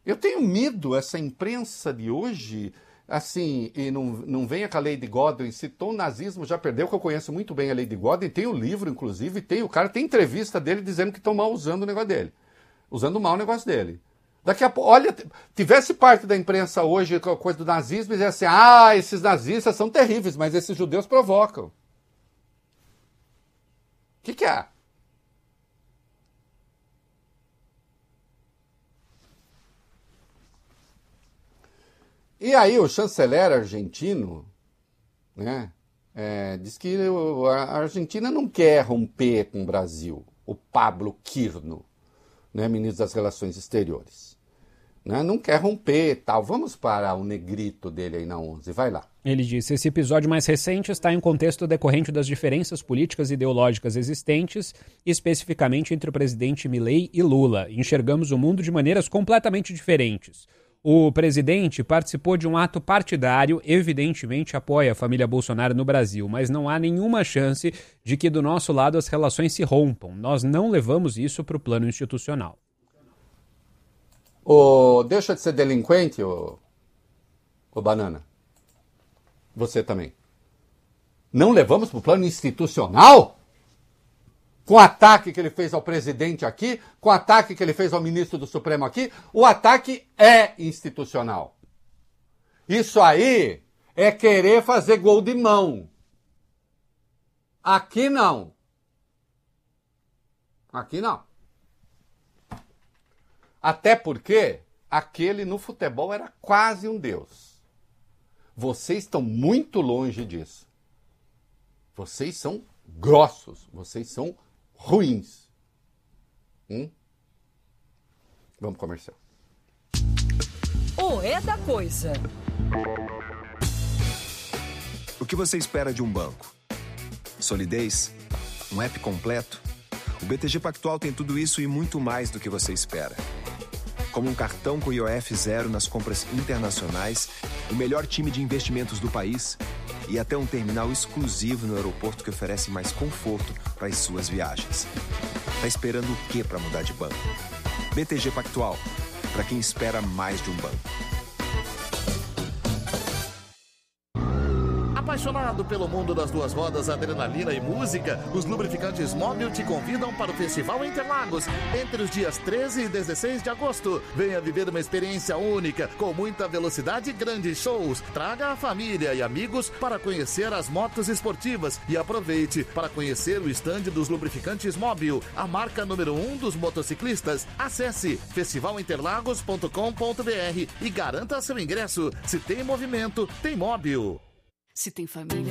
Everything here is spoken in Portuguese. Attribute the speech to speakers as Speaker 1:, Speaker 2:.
Speaker 1: Eu tenho medo, essa imprensa de hoje, assim, e não venha com a Lady Godwin, citou o nazismo, já perdeu, que eu conheço muito bem a Lady Godwin, tem o livro, inclusive, tem entrevista dele dizendo que estão mal usando o negócio dele. Usando mal o negócio dele. Daqui a pouco, olha, tivesse parte da imprensa hoje, coisa do nazismo, e dizia assim, esses nazistas são terríveis, mas esses judeus provocam. O que é? E aí o chanceler argentino, né, diz que a Argentina não quer romper com o Brasil. O Pablo Quirno, né, ministro das Relações Exteriores. Né, não quer romper e tal. Vamos para o negrito dele aí na 11, vai lá.
Speaker 2: Ele disse, esse episódio mais recente está em contexto decorrente das diferenças políticas e ideológicas existentes, especificamente entre o presidente Milei e Lula. Enxergamos o mundo de maneiras completamente diferentes. O presidente participou de um ato partidário, evidentemente apoia a família Bolsonaro no Brasil, mas não há nenhuma chance de que do nosso lado as relações se rompam. Nós não levamos isso para o plano institucional.
Speaker 1: Deixa de ser delinquente, ô Banana. Você também. Não levamos para o plano institucional? Com o ataque que ele fez ao presidente aqui, com o ataque que ele fez ao ministro do Supremo aqui, o ataque é institucional. Isso aí é querer fazer gol de mão. Aqui não. Aqui não. Até porque aquele no futebol era quase um deus. Vocês estão muito longe disso. Vocês são grossos, vocês são ruins. Vamos comercial.
Speaker 3: O É da Coisa.
Speaker 4: O que você espera de um banco? Solidez? Um app completo? O BTG Pactual tem tudo isso e muito mais do que você espera. Como um cartão com IOF zero nas compras internacionais, o melhor time de investimentos do país e até um terminal exclusivo no aeroporto que oferece mais conforto para as suas viagens. Tá esperando o quê para mudar de banco? BTG Pactual, para quem espera mais de um banco.
Speaker 5: Apaixonado pelo mundo das duas rodas, adrenalina e música, os lubrificantes Mobil te convidam para o Festival Interlagos, entre os dias 13 e 16 de agosto. Venha viver uma experiência única, com muita velocidade e grandes shows. Traga a família e amigos para conhecer as motos esportivas e aproveite para conhecer o estande dos lubrificantes Mobil, a marca número 1 dos motociclistas. Acesse festivalinterlagos.com.br e garanta seu ingresso. Se tem movimento, tem Mobil.
Speaker 3: Se tem família,